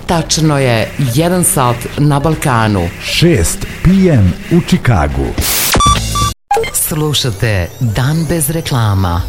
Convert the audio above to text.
Tačno je 1 sat na Balkanu. 6 p.m. u Čikagu. Slušate Dan bez reklama.